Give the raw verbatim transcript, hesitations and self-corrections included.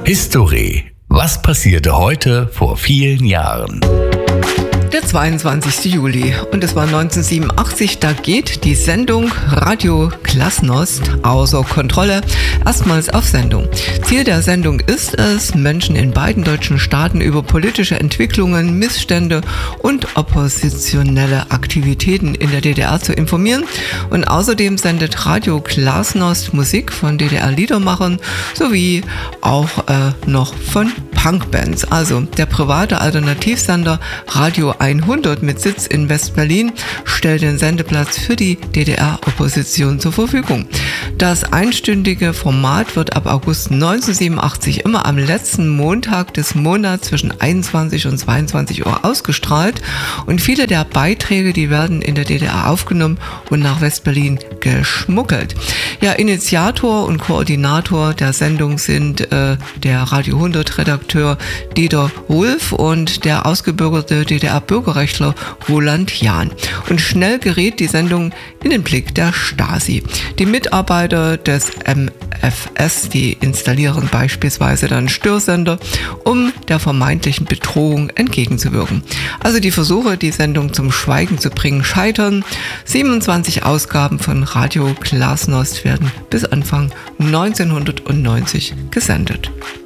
History. Was passierte heute vor vielen Jahren? Der zweiundzwanzigste Juli und es war neunzehnhundertsiebenundachtzig, da geht die Sendung Radio Glasnost außer Kontrolle erstmals auf Sendung. Ziel der Sendung ist es, Menschen in beiden deutschen Staaten über politische Entwicklungen, Missstände und oppositionelle Aktivitäten in der D D R zu informieren, und außerdem sendet Radio Glasnost Musik von D D R-Liedermachern sowie auch äh, noch von Punkbands. Also der private Alternativsender Radio hundert mit Sitz in West-Berlin stellt den Sendeplatz für die D D R-Opposition zur Verfügung. Das einstündige Format wird ab August neunzehnhundertsiebenundachtzig immer am letzten Montag des Monats zwischen einundzwanzig und zweiundzwanzig Uhr ausgestrahlt, und viele der Beiträge, die werden in der D D R aufgenommen und nach West-Berlin geschmuggelt. Ja, Initiator und Koordinator der Sendung sind äh, der Radio hundert Redakteur Dieter Wulff und der ausgebürgerte D D R-Bürgerrechtler Roland Jahn. Und schnell gerät die Sendung in den Blick der Stasi. Die Mitarbeiter des M F S, die installieren beispielsweise dann Störsender, um der vermeintlichen Bedrohung entgegenzuwirken. Also die Versuche, die Sendung zum Schweigen zu bringen, scheitern. siebenundzwanzig Ausgaben von Radio Glasnost werden bis Anfang neunzehnhundertneunzig gesendet.